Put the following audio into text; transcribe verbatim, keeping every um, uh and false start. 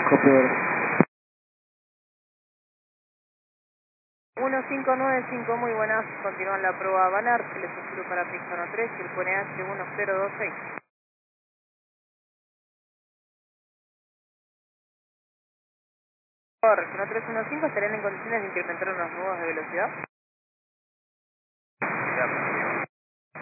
Copper. uno cinco nueve cinco, muy buenas, continúan la prueba Banar, se les oscuro para pista tres, el pone H uno cero dos seis. Por región tres uno cinco, ¿estarían en condiciones de incrementar unos nudos de velocidad?